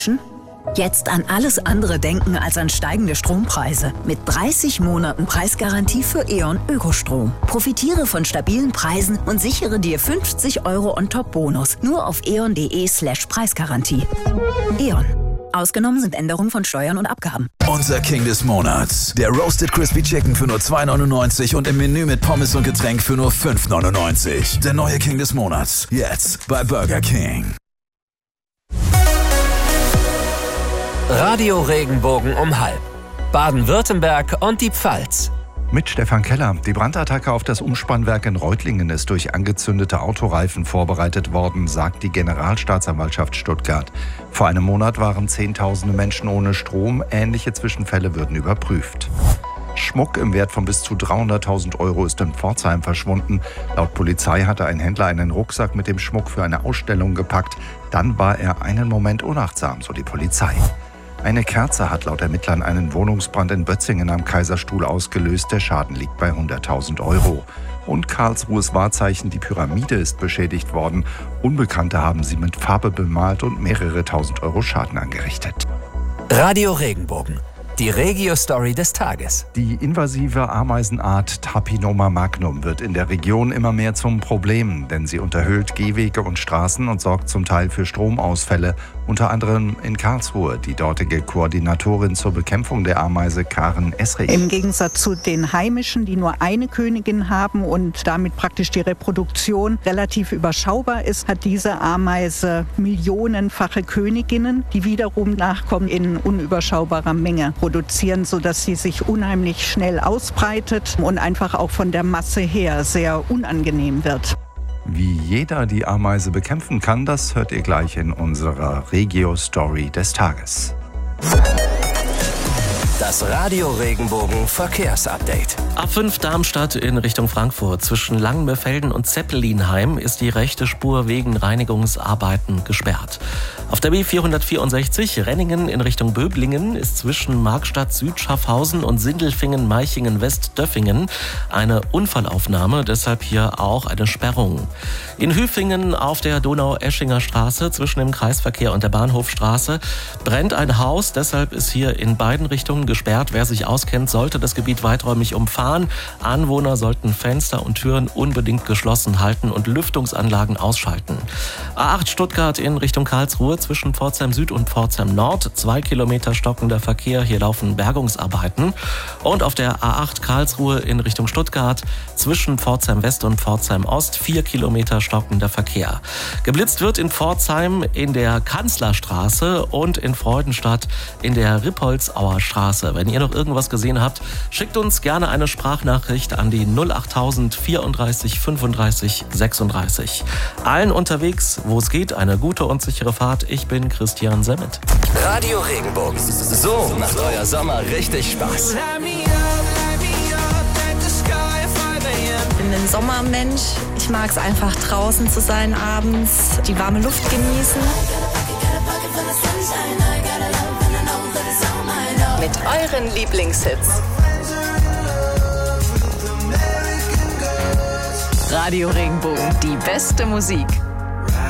Jetzt an alles andere denken als an steigende Strompreise. Mit 30 Monaten Preisgarantie für E.ON Ökostrom. Profitiere von stabilen Preisen und sichere dir 50 € on-top-Bonus. Nur auf eon.de/Preisgarantie. E.ON. Ausgenommen sind Änderungen von Steuern und Abgaben. Unser King des Monats. Der Roasted Crispy Chicken für nur 2,99 und im Menü mit Pommes und Getränk für nur 5,99. Der neue King des Monats. Jetzt bei Burger King. Radio Regenbogen um 12:30. Baden-Württemberg und die Pfalz. Mit Stefan Keller. Die Brandattacke auf das Umspannwerk in Reutlingen ist durch angezündete Autoreifen vorbereitet worden, sagt die Generalstaatsanwaltschaft Stuttgart. Vor einem Monat waren Zehntausende Menschen ohne Strom. Ähnliche Zwischenfälle würden überprüft. Schmuck im Wert von bis zu 300.000 € ist in Pforzheim verschwunden. Laut Polizei hatte ein Händler einen Rucksack mit dem Schmuck für eine Ausstellung gepackt. Dann war er einen Moment unachtsam, so die Polizei. Eine Kerze hat laut Ermittlern einen Wohnungsbrand in Bötzingen am Kaiserstuhl ausgelöst. Der Schaden liegt bei 100.000 €. Und Karlsruhes Wahrzeichen, die Pyramide, ist beschädigt worden. Unbekannte haben sie mit Farbe bemalt und mehrere tausend € Schaden angerichtet. Radio Regenbogen. Die Regio-Story des Tages. Die invasive Ameisenart Tapinoma magnum wird in der Region immer mehr zum Problem, denn sie unterhöhlt Gehwege und Straßen und sorgt zum Teil für Stromausfälle, unter anderem in Karlsruhe. Die dortige Koordinatorin zur Bekämpfung der Ameise, Karen Esrich. Im Gegensatz zu den heimischen, die nur eine Königin haben und damit praktisch die Reproduktion relativ überschaubar ist, hat diese Ameise millionenfache Königinnen, die wiederum Nachkommen in unüberschaubarer Menge produzieren, sodass sie sich unheimlich schnell ausbreitet und einfach auch von der Masse her sehr unangenehm wird. Wie jeder die Ameise bekämpfen kann, das hört ihr gleich in unserer Regio-Story des Tages. Das Radio Regenbogen Verkehrsupdate. A5 Darmstadt in Richtung Frankfurt. Zwischen Langenbefelden und Zeppelinheim ist die rechte Spur wegen Reinigungsarbeiten gesperrt. Auf der B464 Renningen in Richtung Böblingen ist zwischen Markstadt Süd-Schaffhausen und Sindelfingen-Meichingen-West-Döffingen eine Unfallaufnahme, deshalb hier auch eine Sperrung. In Hüfingen auf der Donau-Eschinger Straße zwischen dem Kreisverkehr und der Bahnhofstraße brennt ein Haus, deshalb ist hier in beiden Richtungen gesperrt. Wer sich auskennt, sollte das Gebiet weiträumig umfahren. Anwohner sollten Fenster und Türen unbedingt geschlossen halten und Lüftungsanlagen ausschalten. A8 Stuttgart in Richtung Karlsruhe zwischen Pforzheim Süd und Pforzheim Nord. 2 Kilometer stockender Verkehr. Hier laufen Bergungsarbeiten. Und auf der A8 Karlsruhe in Richtung Stuttgart zwischen Pforzheim West und Pforzheim Ost 4 Kilometer stockender Verkehr. Geblitzt wird in Pforzheim in der Kanzlerstraße und in Freudenstadt in der Rippoldsauer Straße. Wenn ihr noch irgendwas gesehen habt, schickt uns gerne eine Sprachnachricht an die 08000 34 35 36. Allen unterwegs, wo es geht, eine gute und sichere Fahrt. Ich bin Christian Semmet. Radio Regenbogen. So macht euer Sommer richtig Spaß. Ich bin ein Sommermensch. Ich mag es einfach draußen zu sein abends, die warme Luft genießen. Mit euren Lieblingshits. Radio Regenbogen, die beste Musik.